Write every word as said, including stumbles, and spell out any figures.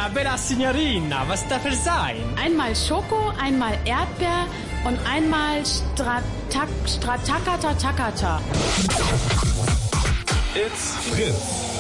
Buona bella Signorina, was darf es sein? Einmal Schoko, einmal Erdbeer und einmal Stratak, Stratakata Takata. It's Fritz.